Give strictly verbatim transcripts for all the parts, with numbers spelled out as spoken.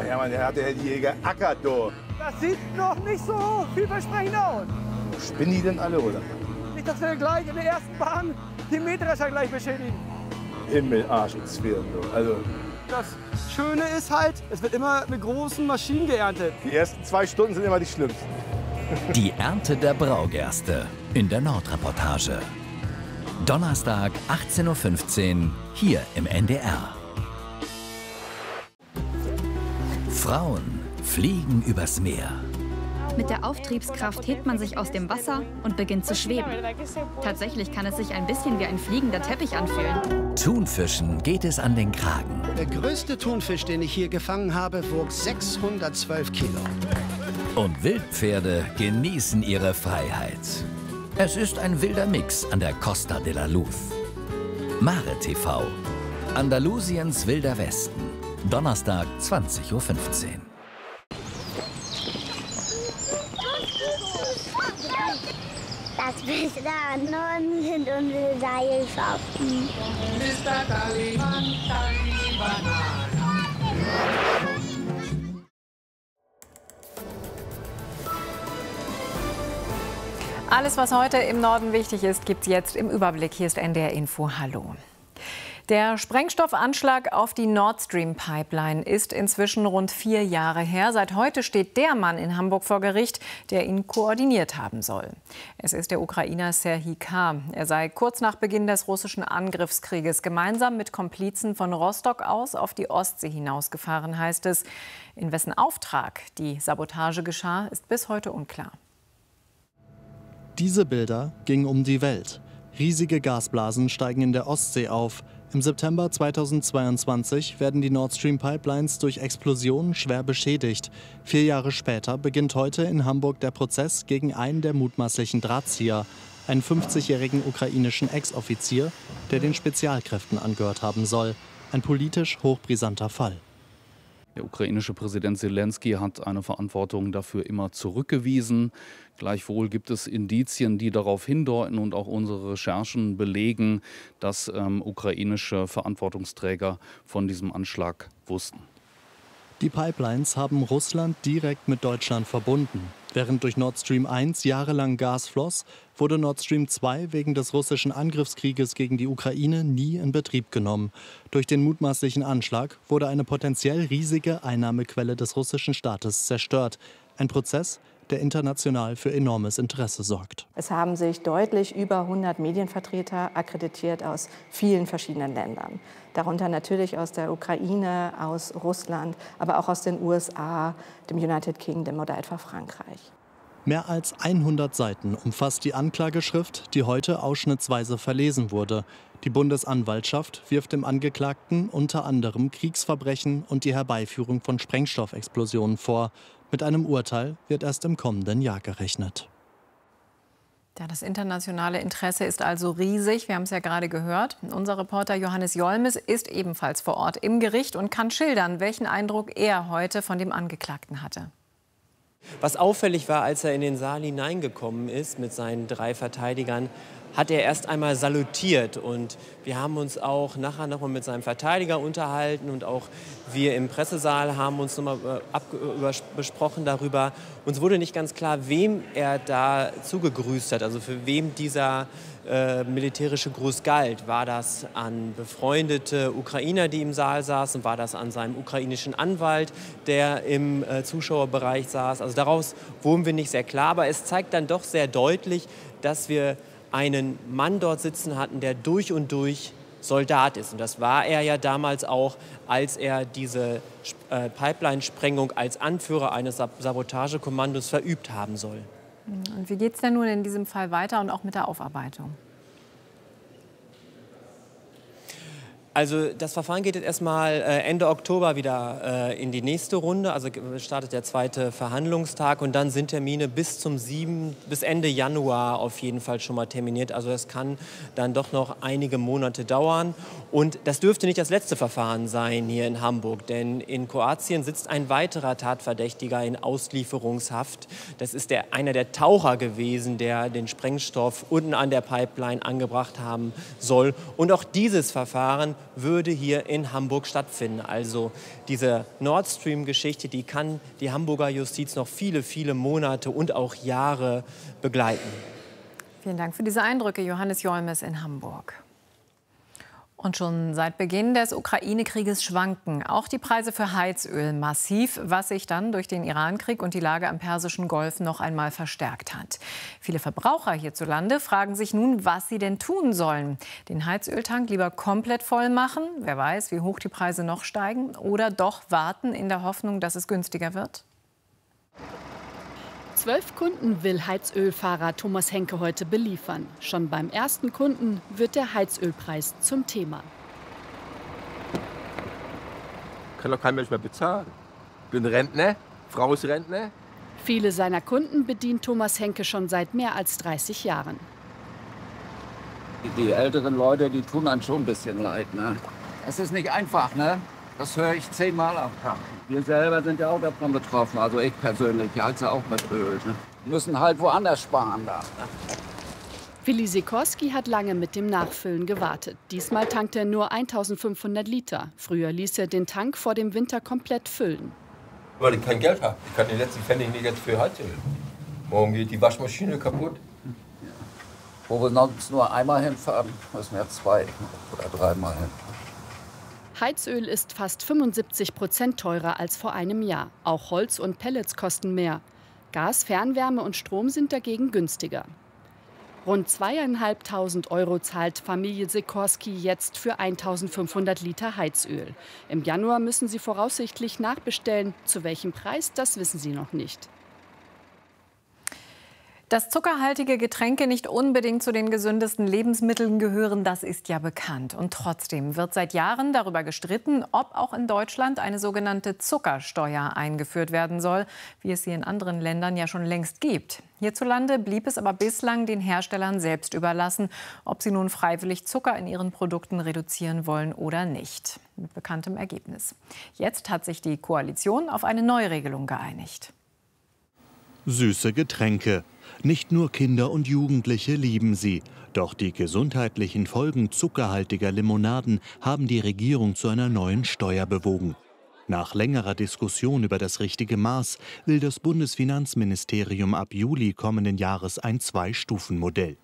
Ja, Mann, der hat der Jäger ackert, du. Das sieht noch nicht so vielversprechend aus. Spinnen die denn alle, oder? Nicht, dass wir gleich in der ersten Bahn die Mähdrescher gleich beschädigen. Himmel, Arsch und Zwirn, du. Also, Das Schöne ist halt, es wird immer mit großen Maschinen geerntet. die ersten zwei Stunden sind immer die schlimmsten. Die Ernte der Braugerste in der Nordreportage. Donnerstag, achtzehn Uhr fünfzehn, hier im N D R. Frauen fliegen übers Meer. Mit der Auftriebskraft hebt man sich aus dem Wasser und beginnt zu schweben. Tatsächlich kann es sich ein bisschen wie ein fliegender Teppich anfühlen. Thunfischen geht es an den Kragen. Der größte Thunfisch, den ich hier gefangen habe, wog sechshundertzwölf Kilo. Und Wildpferde genießen ihre Freiheit. Es ist ein wilder Mix an der Costa de la Luz. Mare T V. Andalusiens wilder Westen. Donnerstag, zwanzig Uhr fünfzehn. Das Beste an Norden sind unsere Seilschaften. Mister Kaliman, Alles, was heute im Norden wichtig ist, gibt es jetzt im Überblick. Hier ist N D R Info. Hallo. Der Sprengstoffanschlag auf die Nord Stream Pipeline ist inzwischen rund vier Jahre her. Seit heute steht der Mann in Hamburg vor Gericht, der ihn koordiniert haben soll. Es ist der Ukrainer Serhij K. Er sei kurz nach Beginn des russischen Angriffskrieges gemeinsam mit Komplizen von Rostock aus auf die Ostsee hinausgefahren, heißt es. In wessen Auftrag die Sabotage geschah, ist bis heute unklar. Diese Bilder gingen um die Welt. Riesige Gasblasen steigen in der Ostsee auf. Im September zweitausendzweiundzwanzig werden die Nord Stream Pipelines durch Explosionen schwer beschädigt. Vier Jahre später beginnt heute in Hamburg der Prozess gegen einen der mutmaßlichen Drahtzieher, einen fünfzigjährigen ukrainischen Ex-Offizier, der den Spezialkräften angehört haben soll. Ein politisch hochbrisanter Fall. Der ukrainische Präsident Selensky hat eine Verantwortung dafür immer zurückgewiesen. Gleichwohl gibt es Indizien, die darauf hindeuten und auch unsere Recherchen belegen, dass ähm, ukrainische Verantwortungsträger von diesem Anschlag wussten. Die Pipelines haben Russland direkt mit Deutschland verbunden. Während durch Nord Stream eins jahrelang Gas floss, wurde Nord Stream zwei wegen des russischen Angriffskrieges gegen die Ukraine nie in Betrieb genommen. Durch den mutmaßlichen Anschlag wurde eine potenziell riesige Einnahmequelle des russischen Staates zerstört. Ein Prozess, der international für enormes Interesse sorgt. Es haben sich deutlich über hundert Medienvertreter akkreditiert aus vielen verschiedenen Ländern. Darunter natürlich aus der Ukraine, aus Russland, aber auch aus den U S A, dem United Kingdom oder etwa Frankreich. Mehr als hundert Seiten umfasst die Anklageschrift, die heute ausschnittsweise verlesen wurde. Die Bundesanwaltschaft wirft dem Angeklagten unter anderem Kriegsverbrechen und die Herbeiführung von Sprengstoffexplosionen vor. Mit einem Urteil wird erst im kommenden Jahr gerechnet. Ja, das internationale Interesse ist also riesig. Wir haben es ja gerade gehört. Unser Reporter Johannes Jolmes ist ebenfalls vor Ort im Gericht und kann schildern, welchen Eindruck er heute von dem Angeklagten hatte. Was auffällig war, als er in den Saal hineingekommen ist mit seinen drei Verteidigern, hat er erst einmal salutiert. Und wir haben uns auch nachher noch mal mit seinem Verteidiger unterhalten und auch wir im Pressesaal haben uns noch mal besprochen darüber. Uns wurde nicht ganz klar, wem er da zugegrüßt hat, also für wem dieser äh, militärische Gruß galt. War das an befreundete Ukrainer, die im Saal saßen? War das an seinem ukrainischen Anwalt, der im äh, Zuschauerbereich saß? Also daraus wurden wir nicht sehr klar, aber es zeigt dann doch sehr deutlich, dass wir einen Mann dort sitzen hatten, der durch und durch Soldat ist. Und das war er ja damals auch, als er diese äh, Pipeline-Sprengung als Anführer eines Sabotagekommandos verübt haben soll. Und wie geht es denn nun in diesem Fall weiter und auch mit der Aufarbeitung? Also das Verfahren geht jetzt erstmal Ende Oktober wieder in die nächste Runde. Also startet der zweite Verhandlungstag und dann sind Termine bis zum sieben, bis Ende Januar auf jeden Fall schon mal terminiert. Also das kann dann doch noch einige Monate dauern. Und das dürfte nicht das letzte Verfahren sein hier in Hamburg, denn in Kroatien sitzt ein weiterer Tatverdächtiger in Auslieferungshaft. Das ist der, einer der Taucher gewesen, der den Sprengstoff unten an der Pipeline angebracht haben soll. Und auch dieses Verfahren würde hier in Hamburg stattfinden. Also diese Nord Stream-Geschichte, die kann die Hamburger Justiz noch viele, viele Monate und auch Jahre begleiten. Vielen Dank für diese Eindrücke, Johannes Jolmes in Hamburg. Und schon seit Beginn des Ukraine-Krieges schwanken auch die Preise für Heizöl massiv, was sich dann durch den Iran-Krieg und die Lage am Persischen Golf noch einmal verstärkt hat. Viele Verbraucher hierzulande fragen sich nun, was sie denn tun sollen. Den Heizöltank lieber komplett voll machen, wer weiß, wie hoch die Preise noch steigen, oder doch warten in der Hoffnung, dass es günstiger wird? Zwölf Kunden will Heizölfahrer Thomas Henke heute beliefern. Schon beim ersten Kunden wird der Heizölpreis zum Thema. Kann doch kein Mensch mehr bezahlen. Ich bin Rentner, Frau ist Rentner. Viele seiner Kunden bedient Thomas Henke schon seit mehr als dreißig Jahren. Die älteren Leute, die tun einem schon ein bisschen leid. Ne? Es ist nicht einfach, ne? Das höre ich zehnmal am Tag. Wir selber sind ja auch davon betroffen, also ich persönlich, heize auch mit Öl. Ne? Wir müssen halt woanders sparen da. Ne? Willi Sikorski hat lange mit dem Nachfüllen gewartet. Diesmal tankt er nur eintausendfünfhundert Liter. Früher ließ er den Tank vor dem Winter komplett füllen. Weil ich kein Geld habe. Ich kann die letzten Pfennig nicht jetzt für Heizöl. Morgen geht die Waschmaschine kaputt. Wo wir sonst nur einmal hinfahren, müssen wir zwei oder dreimal hin. Heizöl ist fast fünfundsiebzig Prozent teurer als vor einem Jahr. Auch Holz und Pellets kosten mehr. Gas, Fernwärme und Strom sind dagegen günstiger. Rund zweieinhalbtausend Euro zahlt Familie Sikorski jetzt für eintausendfünfhundert Liter Heizöl. Im Januar müssen sie voraussichtlich nachbestellen. Zu welchem Preis, das wissen sie noch nicht. Dass zuckerhaltige Getränke nicht unbedingt zu den gesündesten Lebensmitteln gehören, das ist ja bekannt. Und trotzdem wird seit Jahren darüber gestritten, ob auch in Deutschland eine sogenannte Zuckersteuer eingeführt werden soll, wie es sie in anderen Ländern ja schon längst gibt. Hierzulande blieb es aber bislang den Herstellern selbst überlassen, ob sie nun freiwillig Zucker in ihren Produkten reduzieren wollen oder nicht. Mit bekanntem Ergebnis. Jetzt hat sich die Koalition auf eine Neuregelung geeinigt. Süße Getränke. Nicht nur Kinder und Jugendliche lieben sie. Doch die gesundheitlichen Folgen zuckerhaltiger Limonaden haben die Regierung zu einer neuen Steuer bewogen. Nach längerer Diskussion über das richtige Maß will das Bundesfinanzministerium ab Juli kommenden Jahres ein Zwei-Stufen-Modell.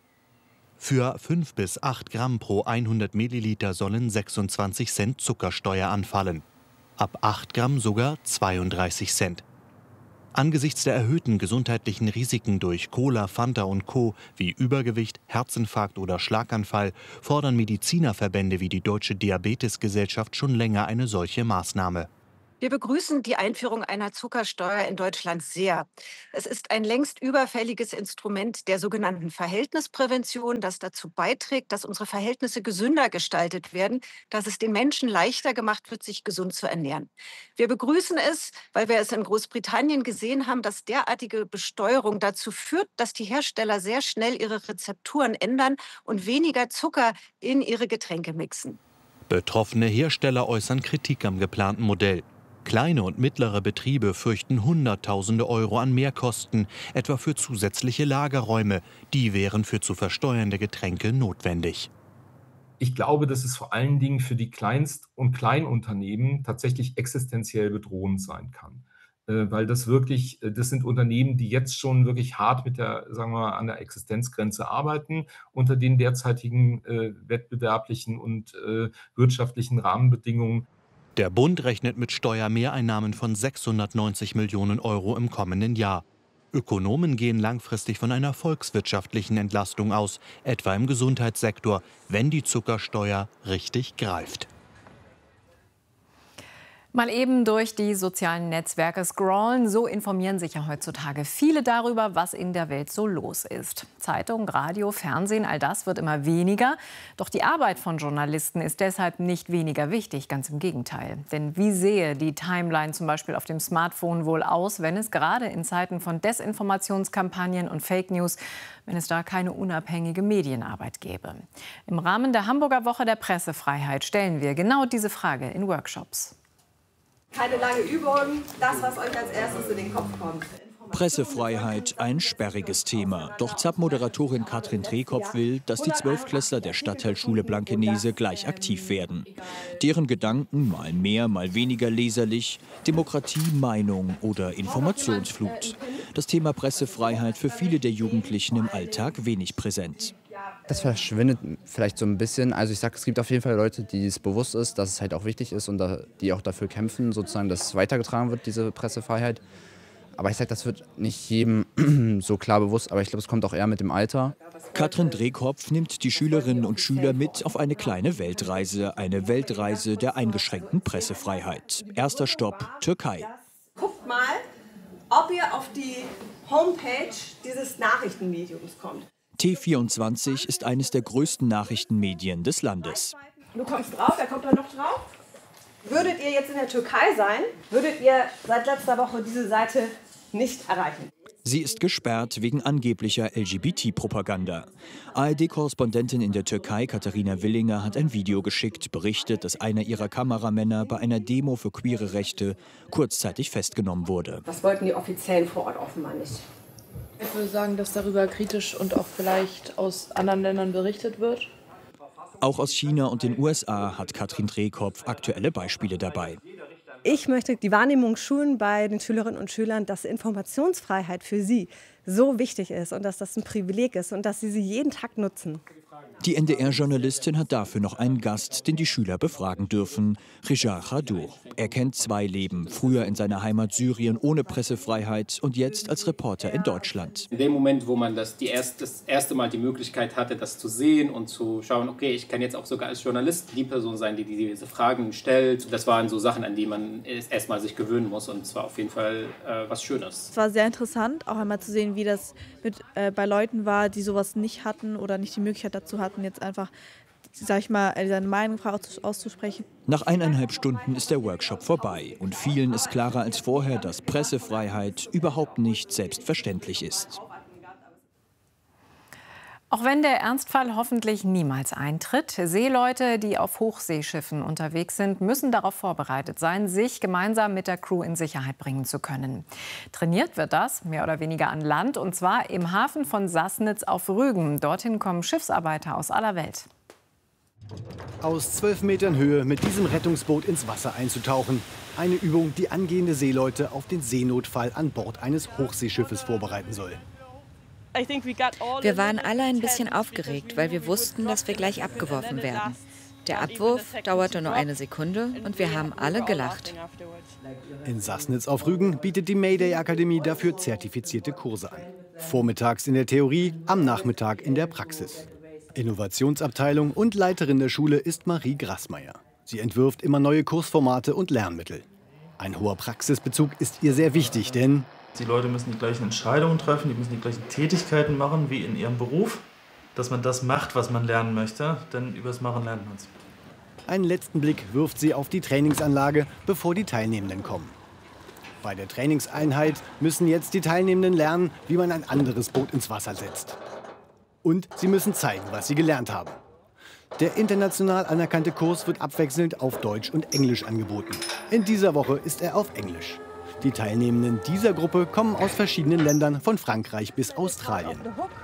Für fünf bis acht Gramm pro hundert Milliliter sollen sechsundzwanzig Cent Zuckersteuer anfallen. Ab acht Gramm sogar zweiunddreißig Cent. Angesichts der erhöhten gesundheitlichen Risiken durch Cola, Fanta und Co. wie Übergewicht, Herzinfarkt oder Schlaganfall fordern Medizinerverbände wie die Deutsche Diabetesgesellschaft schon länger eine solche Maßnahme. Wir begrüßen die Einführung einer Zuckersteuer in Deutschland sehr. Es ist ein längst überfälliges Instrument der sogenannten Verhältnisprävention, das dazu beiträgt, dass unsere Verhältnisse gesünder gestaltet werden, dass es den Menschen leichter gemacht wird, sich gesund zu ernähren. Wir begrüßen es, weil wir es in Großbritannien gesehen haben, dass derartige Besteuerung dazu führt, dass die Hersteller sehr schnell ihre Rezepturen ändern und weniger Zucker in ihre Getränke mixen. Betroffene Hersteller äußern Kritik am geplanten Modell. Kleine und mittlere Betriebe fürchten Hunderttausende Euro an Mehrkosten, etwa für zusätzliche Lagerräume. Die wären für zu versteuernde Getränke notwendig. Ich glaube, dass es vor allen Dingen für die Kleinst- und Kleinunternehmen tatsächlich existenziell bedrohend sein kann. Weil das wirklich, das sind Unternehmen, die jetzt schon wirklich hart mit der, sagen wir mal, an der Existenzgrenze arbeiten, unter den derzeitigen äh, wettbewerblichen und äh, wirtschaftlichen Rahmenbedingungen. Der Bund rechnet mit Steuermehreinnahmen von sechshundertneunzig Millionen Euro im kommenden Jahr. Ökonomen gehen langfristig von einer volkswirtschaftlichen Entlastung aus, etwa im Gesundheitssektor, wenn die Zuckersteuer richtig greift. Mal eben durch die sozialen Netzwerke scrollen, so informieren sich ja heutzutage viele darüber, was in der Welt so los ist. Zeitung, Radio, Fernsehen, all das wird immer weniger. Doch die Arbeit von Journalisten ist deshalb nicht weniger wichtig, ganz im Gegenteil. Denn wie sehe die Timeline zum Beispiel auf dem Smartphone wohl aus, wenn es gerade in Zeiten von Desinformationskampagnen und Fake News, wenn es da keine unabhängige Medienarbeit gäbe? Im Rahmen der Hamburger Woche der Pressefreiheit stellen wir genau diese Frage in Workshops. Keine lange Übung, das, was euch als erstes in den Kopf kommt. Pressefreiheit, ein sperriges Thema. Doch Z A P-Moderatorin Katrin Drehkopf will, dass die Zwölftklässler der Stadtteilschule Blankenese gleich aktiv werden. Deren Gedanken, mal mehr, mal weniger leserlich, Demokratie, Meinung oder Informationsflut. Das Thema Pressefreiheit für viele der Jugendlichen im Alltag wenig präsent. Das verschwindet vielleicht so ein bisschen. Also ich sage, es gibt auf jeden Fall Leute, die es bewusst ist, dass es halt auch wichtig ist und da, die auch dafür kämpfen, sozusagen, dass es weitergetragen wird, diese Pressefreiheit. Aber ich sage, das wird nicht jedem so klar bewusst, aber ich glaube, es kommt auch eher mit dem Alter. Katrin Drehkopf nimmt die Schülerinnen und Schüler mit auf eine kleine Weltreise, eine Weltreise der eingeschränkten Pressefreiheit. Erster Stopp, Türkei. Guckt mal, ob ihr auf die Homepage dieses Nachrichtenmediums kommt. T vierundzwanzig ist eines der größten Nachrichtenmedien des Landes. Du kommst drauf, wer kommt da noch drauf? Würdet ihr jetzt in der Türkei sein, würdet ihr seit letzter Woche diese Seite nicht erreichen. Sie ist gesperrt wegen angeblicher L G B T-Propaganda. A R D-Korrespondentin in der Türkei, Katharina Willinger, hat ein Video geschickt, berichtet, dass einer ihrer Kameramänner bei einer Demo für queere Rechte kurzzeitig festgenommen wurde. Das wollten die Offiziellen vor Ort offenbar nicht. Ich würde sagen, dass darüber kritisch und auch vielleicht aus anderen Ländern berichtet wird. Auch aus China und den U S A hat Katrin Drehkopf aktuelle Beispiele dabei. Ich möchte die Wahrnehmung schulen bei den Schülerinnen und Schülern, dass Informationsfreiheit für sie so wichtig ist und dass das ein Privileg ist und dass sie sie jeden Tag nutzen. Die N D R-Journalistin hat dafür noch einen Gast, den die Schüler befragen dürfen, Rejar Khadour. Er kennt zwei Leben, früher in seiner Heimat Syrien ohne Pressefreiheit und jetzt als Reporter in Deutschland. In dem Moment, wo man das, die erst, das erste Mal die Möglichkeit hatte, das zu sehen und zu schauen, okay, ich kann jetzt auch sogar als Journalist die Person sein, die diese Fragen stellt. Das waren so Sachen, an die man erst mal sich gewöhnen muss und es war auf jeden Fall äh, was Schönes. Es war sehr interessant, auch einmal zu sehen, wie das mit, äh, bei Leuten war, die sowas nicht hatten oder nicht die Möglichkeit dazu hatten, jetzt einfach, sag ich mal, seine Meinung auszusprechen. Nach eineinhalb Stunden ist der Workshop vorbei und vielen ist klarer als vorher, dass Pressefreiheit überhaupt nicht selbstverständlich ist. Auch wenn der Ernstfall hoffentlich niemals eintritt, Seeleute, die auf Hochseeschiffen unterwegs sind, müssen darauf vorbereitet sein, sich gemeinsam mit der Crew in Sicherheit bringen zu können. Trainiert wird das mehr oder weniger an Land, und zwar im Hafen von Sassnitz auf Rügen. Dorthin kommen Schiffsarbeiter aus aller Welt. Aus zwölf Metern Höhe mit diesem Rettungsboot ins Wasser einzutauchen. Eine Übung, die angehende Seeleute auf den Seenotfall an Bord eines Hochseeschiffes vorbereiten soll. Wir waren alle ein bisschen aufgeregt, weil wir wussten, dass wir gleich abgeworfen werden. Der Abwurf dauerte nur eine Sekunde und wir haben alle gelacht. In Sassnitz auf Rügen bietet die Mayday-Akademie dafür zertifizierte Kurse an. Vormittags in der Theorie, am Nachmittag in der Praxis. Innovationsabteilung und Leiterin der Schule ist Marie Grassmeier. Sie entwirft immer neue Kursformate und Lernmittel. Ein hoher Praxisbezug ist ihr sehr wichtig, denn die Leute müssen die gleichen Entscheidungen treffen, die müssen die gleichen Tätigkeiten machen wie in ihrem Beruf, dass man das macht, was man lernen möchte, denn übers Machen lernt man es. Einen letzten Blick wirft sie auf die Trainingsanlage, bevor die Teilnehmenden kommen. Bei der Trainingseinheit müssen jetzt die Teilnehmenden lernen, wie man ein anderes Boot ins Wasser setzt. Und sie müssen zeigen, was sie gelernt haben. Der international anerkannte Kurs wird abwechselnd auf Deutsch und Englisch angeboten. In dieser Woche ist er auf Englisch. Die Teilnehmenden dieser Gruppe kommen aus verschiedenen Ländern, von Frankreich bis Australien.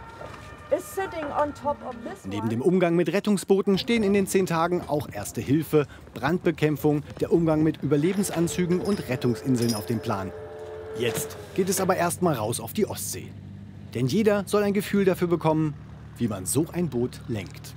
Neben dem Umgang mit Rettungsbooten stehen in den zehn Tagen auch Erste Hilfe, Brandbekämpfung, der Umgang mit Überlebensanzügen und Rettungsinseln auf dem Plan. Jetzt geht es aber erst mal raus auf die Ostsee. Denn jeder soll ein Gefühl dafür bekommen, wie man so ein Boot lenkt.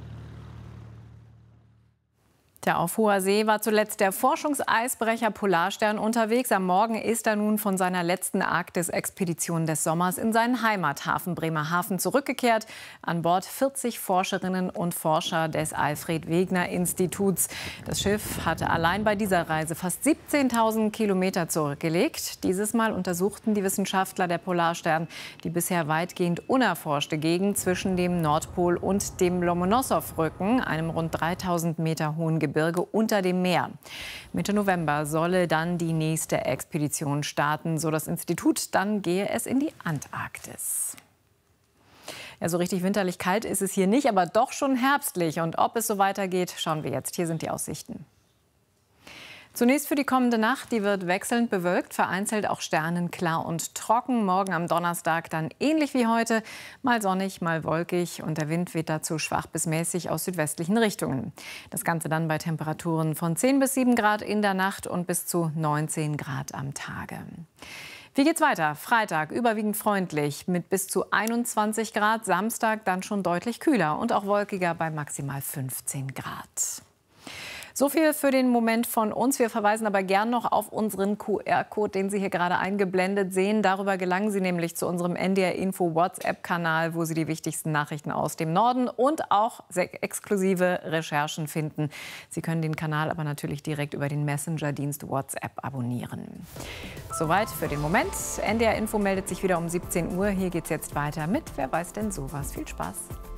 Tja, auf hoher See war zuletzt der Forschungseisbrecher Polarstern unterwegs. Am Morgen ist er nun von seiner letzten Arktis-Expedition des Sommers in seinen Heimathafen Bremerhaven zurückgekehrt. An Bord vierzig Forscherinnen und Forscher des Alfred-Wegener-Instituts. Das Schiff hatte allein bei dieser Reise fast siebzehntausend Kilometer zurückgelegt. Dieses Mal untersuchten die Wissenschaftler der Polarstern die bisher weitgehend unerforschte Gegend zwischen dem Nordpol und dem Lomonossow-Rücken, einem rund dreitausend Meter hohen Gebirge unter dem Meer. Mitte November solle dann die nächste Expedition starten, so das Institut. Dann gehe es in die Antarktis. Ja, so richtig winterlich kalt ist es hier nicht, aber doch schon herbstlich. Und ob es so weitergeht, schauen wir jetzt. Hier sind die Aussichten. Zunächst für die kommende Nacht, die wird wechselnd bewölkt, vereinzelt auch sternenklar und trocken. Morgen am Donnerstag dann ähnlich wie heute, mal sonnig, mal wolkig und der Wind weht dazu schwach bis mäßig aus südwestlichen Richtungen. Das Ganze dann bei Temperaturen von zehn bis sieben Grad in der Nacht und bis zu neunzehn Grad am Tage. Wie geht's weiter? Freitag überwiegend freundlich mit bis zu einundzwanzig Grad, Samstag dann schon deutlich kühler und auch wolkiger bei maximal fünfzehn Grad. So viel für den Moment von uns. Wir verweisen aber gern noch auf unseren Q R-Code, den Sie hier gerade eingeblendet sehen. Darüber gelangen Sie nämlich zu unserem N D R-Info WhatsApp-Kanal, wo Sie die wichtigsten Nachrichten aus dem Norden und auch exklusive Recherchen finden. Sie können den Kanal aber natürlich direkt über den Messenger-Dienst WhatsApp abonnieren. Soweit für den Moment. N D R-Info meldet sich wieder um siebzehn Uhr. Hier geht's jetzt weiter mit Wer weiß denn sowas. Viel Spaß.